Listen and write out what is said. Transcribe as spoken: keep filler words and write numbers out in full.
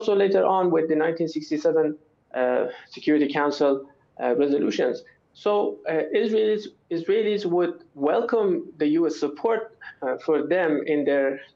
also later on with the nineteen sixty-seven uh, Security Council uh, resolutions. So uh, Israelis, Israelis would welcome the U S support uh, for them in their